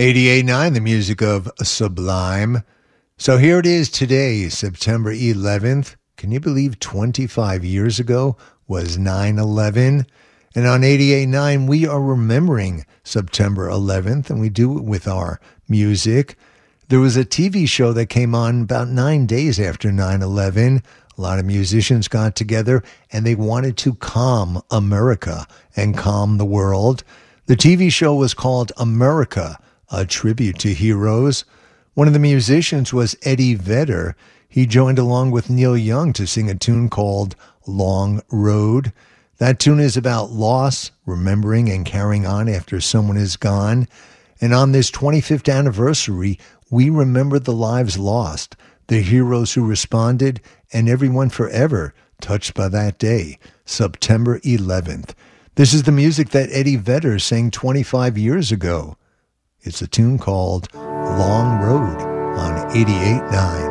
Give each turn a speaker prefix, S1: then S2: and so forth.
S1: 88.9, the music of Sublime. So here it is today, September 11th. Can you believe 25 years ago was 9/11? And on 88.9, we are remembering September 11th, and we do it with our music. There was a TV show that came on about 9 days after 9/11. A lot of musicians got together, and they wanted to calm America and calm the world. The TV show was called America, a tribute to heroes. One of the musicians was Eddie Vedder. He joined along with Neil Young to sing a tune called Long Road. That tune is about loss, remembering and carrying on after someone is gone. And on this 25th anniversary, we remember the lives lost, the heroes who responded, and everyone forever touched by that day, September 11th. This is the music that Eddie Vedder sang 25 years ago. It's a tune called Long Road on 88.9.